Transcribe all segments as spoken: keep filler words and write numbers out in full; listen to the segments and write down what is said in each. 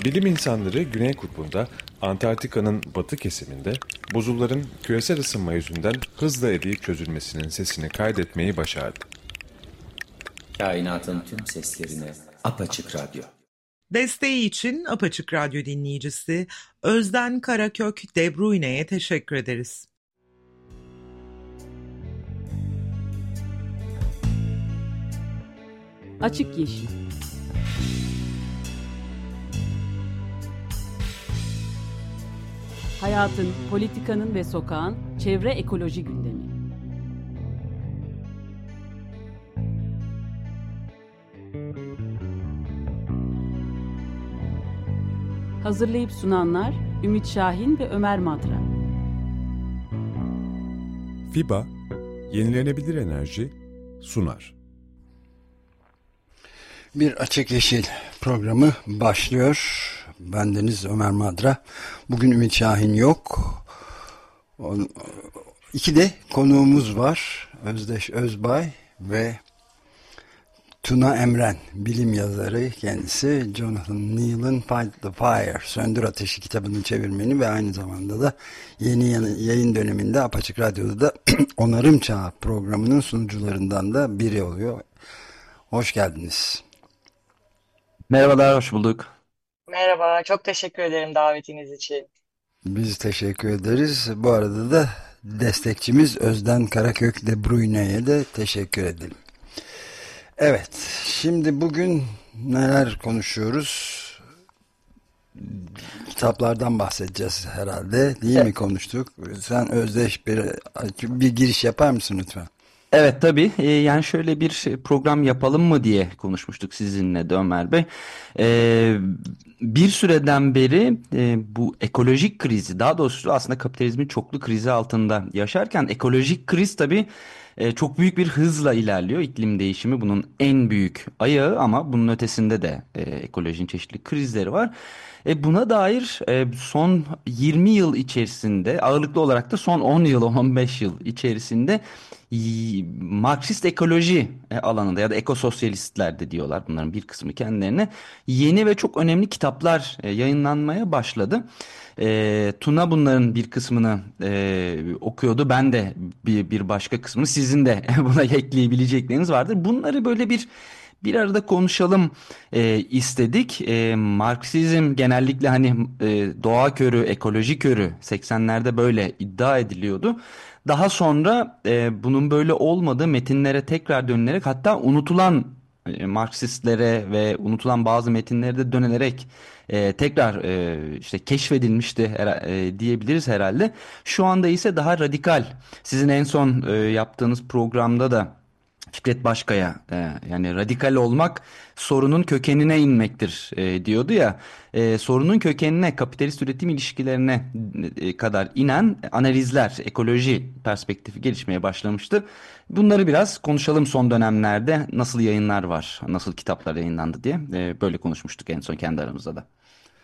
Bilim insanları Güney Kutbu'nda, Antarktika'nın batı kesiminde buzulların küresel ısınma yüzünden hızla eriyip çözülmesinin sesini kaydetmeyi başardı. Kainatın tüm seslerine Apaçık Radyo. Desteği için Apaçık Radyo dinleyicisi Özden Karakök De Bruyne'ye teşekkür ederiz. Açık Yeşil. Hayatın, politikanın ve sokağın çevre ekoloji gündemi. Hazırlayıp sunanlar Ümit Şahin ve Ömer Madra. Fiba, yenilenebilir enerji sunar. Bir Açık Yeşil programı başlıyor. Bendeniz Ömer Madra. Bugün Ümit Şahin yok. İki de konuğumuz var. Özdeş Özbay ve Tuna Emren, bilim yazarı kendisi. Jonathan Neal'ın Fight the Fire, Söndür Ateşi kitabını çevirmeni ve aynı zamanda da yeni yayın döneminde Apaçık Radyo'da da Onarım Çağı programının sunucularından da biri oluyor. Hoş geldiniz. Merhabalar, hoş bulduk. Merhaba, çok teşekkür ederim davetiniz için. Biz teşekkür ederiz. Bu arada da destekçimiz Özden Karakök De Bruyne'ye de teşekkür edelim. Evet, şimdi bugün neler konuşuyoruz? Kitaplardan bahsedeceğiz herhalde, değil evet. mi konuştuk? Sen Özdeş bir, bir giriş yapar mısın lütfen? Evet tabii, ee, yani şöyle bir program yapalım mı diye konuşmuştuk sizinle de Ömer Bey. Ee, bir süreden beri e, bu ekolojik krizi, daha doğrusu aslında kapitalizmin çoklu krizi altında yaşarken ekolojik kriz tabii e, çok büyük bir hızla ilerliyor. İklim değişimi bunun en büyük ayağı ama bunun ötesinde de e, ekolojinin çeşitli krizleri var. E buna dair e, son yirmi yıl içerisinde, ağırlıklı olarak da son on yıl, on beş yıl içerisinde Marksist ekoloji alanında ya da ekososyalistler de diyorlar, bunların bir kısmı kendilerine, yeni ve çok önemli kitaplar yayınlanmaya başladı. E, Tuna bunların bir kısmını e, okuyordu. Ben de bir, bir başka kısmını, sizin de buna ekleyebilecekleriniz vardır. Bunları böyle bir bir arada konuşalım e, istedik. E, Marksizm genellikle hani e, doğa körü, ekoloji körü seksenlerde böyle iddia ediliyordu. Daha sonra e, bunun böyle olmadığı metinlere tekrar dönülerek, hatta unutulan e, Marksistlere ve unutulan bazı metinlere de dönülerek e, tekrar e, işte keşfedilmişti her, e, diyebiliriz herhalde. Şu anda ise daha radikal. Sizin en son e, yaptığınız programda da Fikret Başkaya e, yani radikal olmak sorunun kökenine inmektir e, diyordu ya, e, sorunun kökenine, kapitalist üretim ilişkilerine e, kadar inen analizler, ekoloji perspektifi gelişmeye başlamıştı. Bunları biraz konuşalım, son dönemlerde nasıl yayınlar var, nasıl kitaplar yayınlandı diye e, böyle konuşmuştuk en son kendi aramızda da.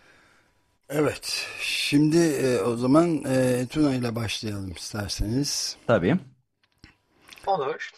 Evet, şimdi e, o zaman e, Tuna ile başlayalım isterseniz. Tabii. Olur.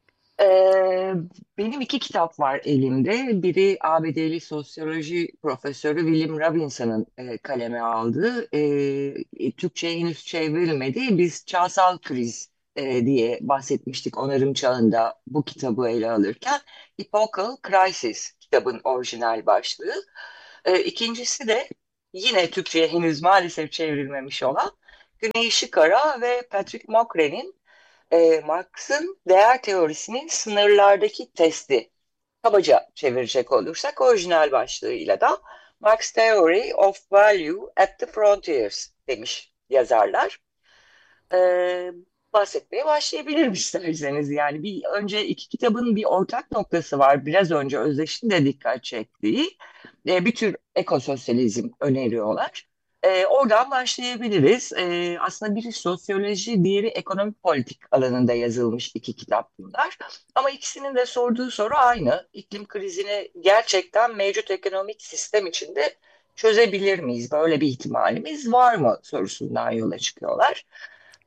Ee, benim iki kitap var elimde. Biri A B D'li sosyoloji profesörü William Robinson'ın e, kaleme aldığı, e, Türkçe'ye henüz çevrilmedi. Biz çağsal kriz e, diye bahsetmiştik onarım çağında bu kitabı ele alırken. Epochal Crisis kitabın orijinal başlığı. E, ikincisi de yine Türkçe'ye henüz maalesef çevrilmemiş olan Güney Şikara ve Patrick Mockren'in E, Marx'ın değer teorisinin sınırlardaki testi, kabaca çevirecek olursak orijinal başlığıyla da Marx Theory of Value at the Frontiers demiş yazarlar. E, bahsetmeye başlayabilirim isterseniz. Yani bir önce iki kitabın bir ortak noktası var. Biraz önce Özdeş'in de dikkat çektiği e, bir tür ekososyalizm öneriyorlar. E, oradan başlayabiliriz. E, aslında biri sosyoloji, diğeri ekonomik politik alanında yazılmış iki kitap bunlar. Ama ikisinin de sorduğu soru aynı. İklim krizini gerçekten mevcut ekonomik sistem içinde çözebilir miyiz? Böyle bir ihtimalimiz var mı sorusundan yola çıkıyorlar.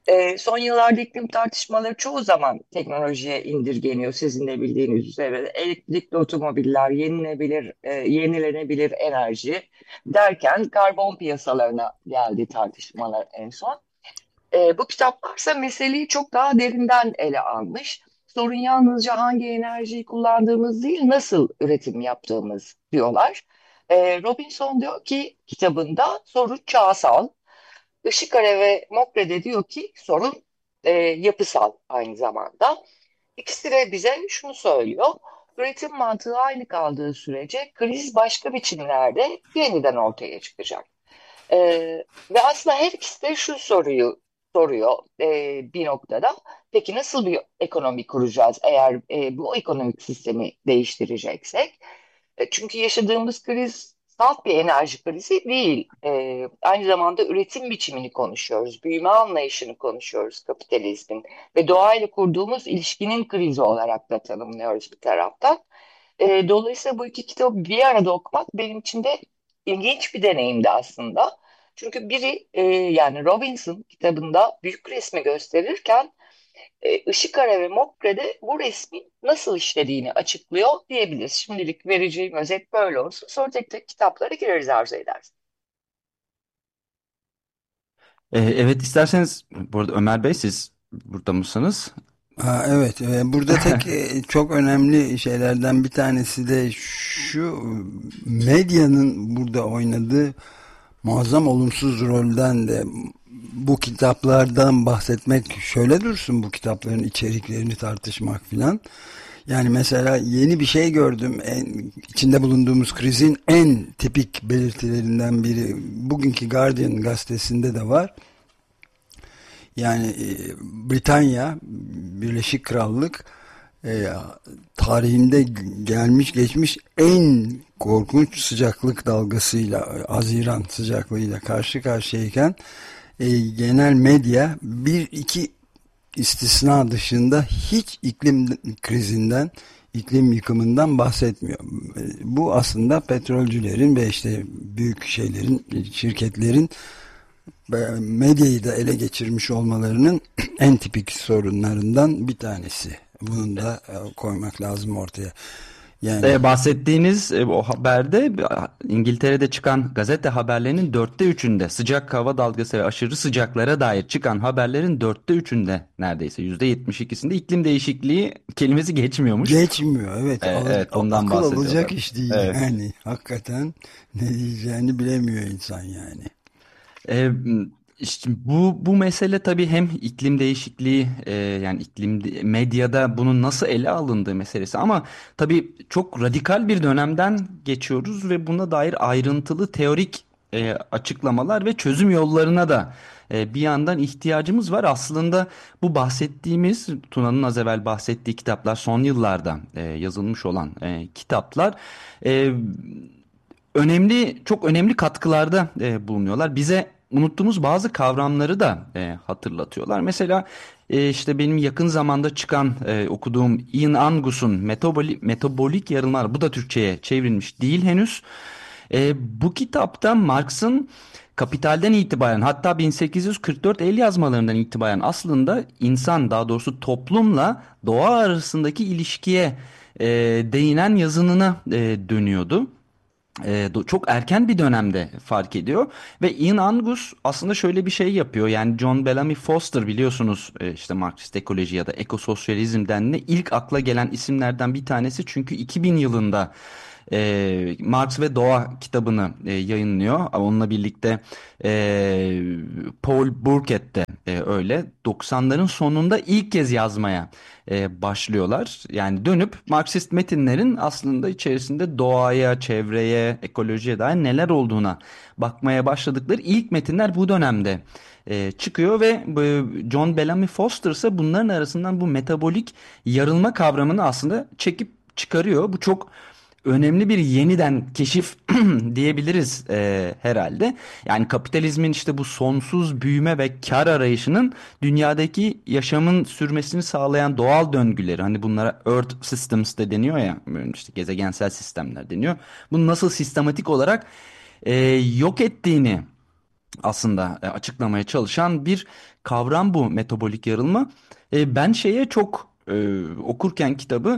E, son yıllarda iklim tartışmaları çoğu zaman teknolojiye indirgeniyor sizin de bildiğiniz üzere. Elektrikli otomobiller, yenilebilir, e, yenilenebilir enerji derken karbon piyasalarına geldi tartışmalar en son. E, bu kitaplarsa meseleyi çok daha derinden ele almış. Sorun yalnızca hangi enerjiyi kullandığımız değil, nasıl üretim yaptığımız diyorlar. E, Robinson diyor ki kitabında sorun çağsal. Işıkare ve Mokre de diyor ki sorun e, yapısal aynı zamanda. İkisi de bize şunu söylüyor. Üretim mantığı aynı kaldığı sürece kriz başka biçimlerde yeniden ortaya çıkacak. E, Ve aslında her ikisi de şu soruyu soruyor e, bir noktada. Peki nasıl bir ekonomi kuracağız eğer e, bu ekonomik sistemi değiştireceksek? E, Çünkü yaşadığımız kriz salt bir enerji krizi değil. E, aynı zamanda üretim biçimini konuşuyoruz, büyüme anlayışını konuşuyoruz kapitalizmin ve doğayla kurduğumuz ilişkinin krizi olarak da tanımlıyoruz bir taraftan. E, dolayısıyla bu iki kitabı bir arada okumak benim için de ilginç bir deneyimdi aslında. Çünkü biri e, yani Robinson kitabında büyük resmi gösterirken e, Işıkara ve Mokre'de bu resmin nasıl işlediğini açıklıyor diyebiliriz. Şimdilik vereceğim özet böyle olsun. Sonra tek tek kitaplara gireriz arzu edersen. E, evet, isterseniz bu arada Ömer Bey, siz burada mısınız? Ha, evet, e, burada tek e, çok önemli şeylerden bir tanesi de şu: medyanın burada oynadığı muazzam olumsuz rolden de bu kitaplardan bahsetmek, şöyle dursun bu kitapların içeriklerini tartışmak filan. Yani mesela yeni bir şey gördüm. En, içinde bulunduğumuz krizin en tipik belirtilerinden biri bugünkü Guardian gazetesinde de var. Yani e, Britanya, Birleşik Krallık e, tarihinde gelmiş geçmiş en korkunç sıcaklık dalgasıyla, Haziran sıcaklığıyla karşı karşıyayken e, genel medya bir iki istisna dışında hiç iklim krizinden, iklim yıkımından bahsetmiyor. Bu aslında petrolcülerin ve işte büyük şeylerin, şirketlerin medyayı da ele geçirmiş olmalarının en tipik sorunlarından bir tanesi. Bunu da koymak lazım ortaya. Yani E, bahsettiğiniz e, o haberde e, İngiltere'de çıkan gazete haberlerinin dörtte üçünde sıcak hava dalgası ve aşırı sıcaklara dair çıkan haberlerin dörtte üçünde, neredeyse yüzde yetmiş ikisinde iklim değişikliği kelimesi geçmiyormuş. geçmiyor, evet. E, Al- evet, ondan akıl bahsediyorlar. alacak iş değil Evet. yani. Hakikaten ne diyeceğini bilemiyor insan yani. E, işte bu bu mesele tabii hem iklim değişikliği, e, yani iklim medyada bunun nasıl ele alındığı meselesi, ama tabii çok radikal bir dönemden geçiyoruz ve buna dair ayrıntılı teorik e, açıklamalar ve çözüm yollarına da e, bir yandan ihtiyacımız var. Aslında bu bahsettiğimiz, Tuna'nın az evvel bahsettiği kitaplar, son yıllarda e, yazılmış olan e, kitaplar e, önemli, çok önemli katkılarda e, bulunuyorlar. Bize unuttuğumuz bazı kavramları da e, hatırlatıyorlar. Mesela e, işte benim yakın zamanda çıkan e, okuduğum Ian Angus'un Metabolik, Metabolik Yarınlar, bu da Türkçe'ye çevrilmiş değil henüz. E, bu kitapta Marx'ın Kapital'den itibaren, hatta bin sekiz yüz kırk dört el yazmalarından itibaren aslında insan, daha doğrusu toplumla doğa arasındaki ilişkiye e, değinen yazınına e, dönüyordu. E, do- çok erken bir dönemde fark ediyor ve Ian Angus aslında şöyle bir şey yapıyor. Yani John Bellamy Foster, biliyorsunuz, e, işte Marksist ekoloji ya da ekososyalizmden ne ilk akla gelen isimlerden bir tanesi, çünkü iki bin yılında e, Marx ve Doğa kitabını e, yayınlıyor. Onunla birlikte e, Paul Burkett de e, öyle. doksanların sonunda ilk kez yazmaya e, başlıyorlar. Yani dönüp Marksist metinlerin aslında içerisinde doğaya, çevreye, ekolojiye dair neler olduğuna bakmaya başladıkları ilk metinler bu dönemde e, çıkıyor ve e, John Bellamy Foster ise bunların arasından bu metabolik yarılma kavramını aslında çekip çıkarıyor. Bu çok önemli bir yeniden keşif diyebiliriz e, herhalde. Yani kapitalizmin işte bu sonsuz büyüme ve kar arayışının dünyadaki yaşamın sürmesini sağlayan doğal döngüleri, hani bunlara Earth Systems de deniyor ya, işte gezegensel sistemler deniyor. Bunu nasıl sistematik olarak e, yok ettiğini aslında e, açıklamaya çalışan bir kavram bu metabolik yarılma. E, ben şeye çok e, okurken kitabı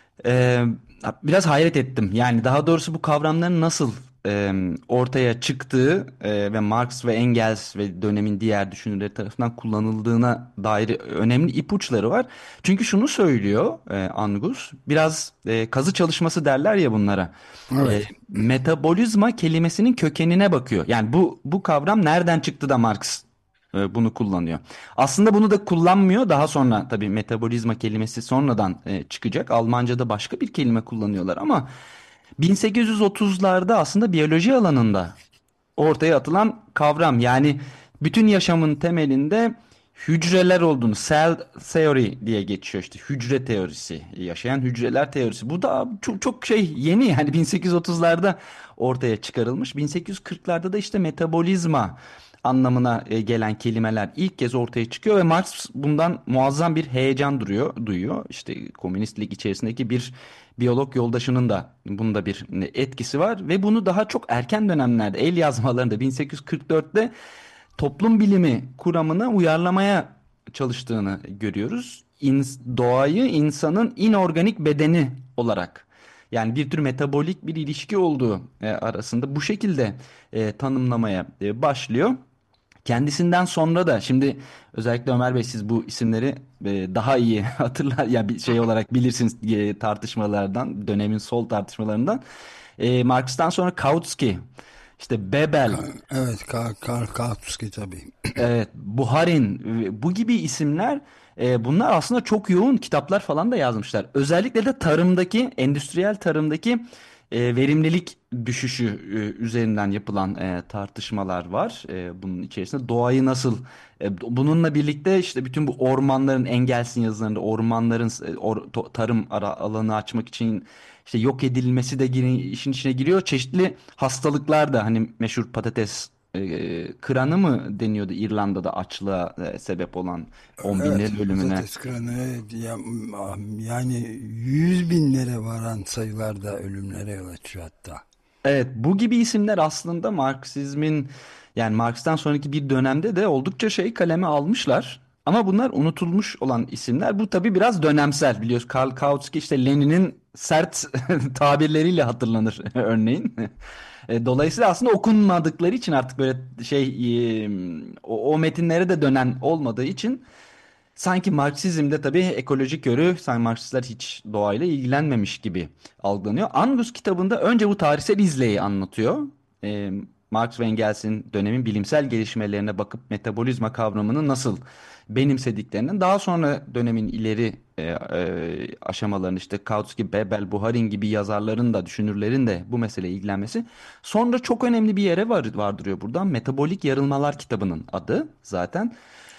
e, biraz hayret ettim. Yani daha doğrusu bu kavramların nasıl e, ortaya çıktığı e, ve Marx ve Engels ve dönemin diğer düşünürleri tarafından kullanıldığına dair önemli ipuçları var. Çünkü şunu söylüyor e, Angus, biraz e, kazı çalışması derler ya bunlara. E, Evet. metabolizma kelimesinin kökenine bakıyor. Yani bu bu kavram nereden çıktı da Marx e, bunu kullanıyor. Aslında bunu da kullanmıyor. Daha sonra tabii metabolizma kelimesi sonradan e, çıkacak. Almanca'da başka bir kelime kullanıyorlar ama bin sekiz yüz otuzlarda aslında biyoloji alanında ortaya atılan kavram. Yani bütün yaşamın temelinde hücreler olduğunu, cell theory diye geçiyor, işte hücre teorisi, yaşayan hücreler teorisi. Bu da çok çok şey, yeni, yani bin sekiz yüz otuzlarda ortaya çıkarılmış. bin sekiz yüz kırklarda da işte metabolizma anlamına e, gelen kelimeler ilk kez ortaya çıkıyor ve Marx bundan muazzam bir heyecan duruyor, duyuyor. İşte komünistlik içerisindeki bir biyolog yoldaşının da bunda bir etkisi var ve bunu daha çok erken dönemlerde, el yazmalarında bin sekiz yüz kırk dörtte toplum bilimi kuramına uyarlamaya çalıştığını görüyoruz. İns- doğayı insanın inorganik bedeni olarak, yani bir tür metabolik bir ilişki olduğu e, arasında bu şekilde e, tanımlamaya e, başlıyor. Kendisinden sonra da şimdi özellikle Ömer Bey, siz bu isimleri e, daha iyi hatırlar ya, bir şey olarak bilirsiniz e, tartışmalardan, dönemin sol tartışmalarından. E, Marx'tan sonra Kautsky, işte Bebel, Ka- Evet, Karl, Karl Kautsky tabii. evet, Buharin, e, bu gibi isimler, e, bunlar aslında çok yoğun kitaplar falan da yazmışlar. Özellikle de tarımdaki, endüstriyel tarımdaki e, verimlilik düşüşü e, üzerinden yapılan e, tartışmalar var. E, bunun içerisinde doğayı nasıl, e, bununla birlikte işte bütün bu ormanların, Engels'in yazılarında ormanların e, or- to- tarım ara alanı açmak için işte yok edilmesi de giri- işin içine giriyor. Çeşitli hastalıklar da, hani meşhur patates e, kıranı mı deniyordu İrlanda'da, açlığa e, sebep olan on Evet, binlerin ölümüne. patates kıranı ya- yani yüz binlere varan sayılarda ölümlere yol açıyor hatta. Evet, bu gibi isimler aslında Marksizmin, yani Marx'tan sonraki bir dönemde de oldukça şey kaleme almışlar. Ama bunlar unutulmuş olan isimler. Bu tabii biraz dönemsel, biliyoruz. Karl Kautsky işte Lenin'in sert tabirleriyle hatırlanır örneğin. E, Dolayısıyla aslında okunmadıkları için artık böyle şey, e, o, o metinlere de dönen olmadığı için sanki Marksizmde tabii ekolojik yönü, sanki Marksistler hiç doğayla ilgilenmemiş gibi algılanıyor. Angus kitabında önce bu tarihsel izleyi anlatıyor. Ee, Marx ve Engels'in dönemin bilimsel gelişmelerine bakıp metabolizma kavramını nasıl benimsediklerinden, daha sonra dönemin ileri e, e, aşamalarını, işte Kautsky, Bebel, Buharin gibi yazarların da, düşünürlerin de bu meseleyle ilgilenmesi. Sonra çok önemli bir yere var, vardırıyor buradan. Metabolik Yarılmalar kitabının adı zaten.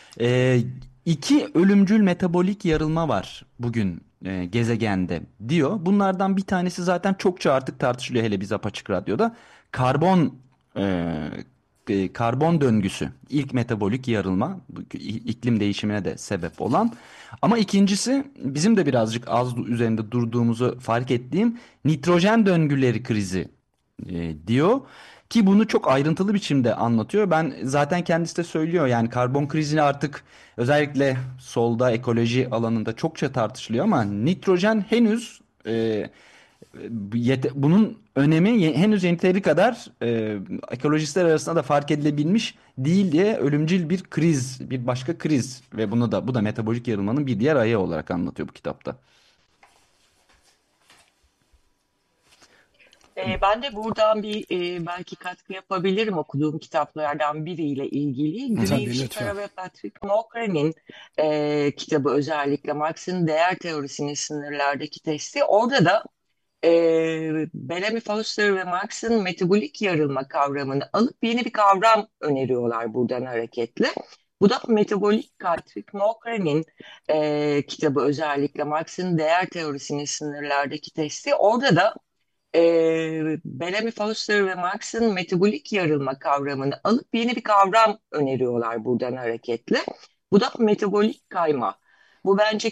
Ee, iki ölümcül metabolik yarılma var bugün e, gezegende diyor. Bunlardan bir tanesi zaten çokça artık tartışılıyor, hele biz Apaçık Radyo'da. Karbon e, e, karbon döngüsü. İlk metabolik yarılma, bu i- iklim değişimine de sebep olan. Ama ikincisi, bizim de birazcık az üzerinde durduğumuzu fark ettiğim nitrojen döngüleri krizi e, diyor. Ki bunu çok ayrıntılı biçimde anlatıyor. Ben zaten, kendisi de söylüyor, yani karbon krizini artık özellikle solda, ekoloji alanında çokça tartışılıyor ama nitrojen henüz e, yete- bunun önemi ye- henüz yeteri kadar e, ekolojistler arasında da fark edilebilmiş değil diye, ölümcül bir kriz, bir başka kriz ve bunu da, bu da metabolik yarılmanın bir diğer ayağı olarak anlatıyor bu kitapta. E, ben de buradan bir e, belki katkı yapabilirim okuduğum kitaplardan biriyle ilgili. Grieve Tabii, lütfen. Shikara ve Patrick Mockren'in e, kitabı, özellikle Marx'ın değer teorisinin sınırlardaki testi. Orada da e, Bellamy Foster ve Marx'ın metabolik yarılma kavramını alıp yeni bir kavram öneriyorlar buradan hareketle. Bu da metabolik, Patrick Mockren'in e, kitabı, özellikle Marx'ın değer teorisinin sınırlardaki testi. Orada da e, Bellamy Foster ve Marx'ın metabolik yarılma kavramını alıp yeni bir kavram öneriyorlar buradan hareketle. Bu da metabolik kayma. Bu bence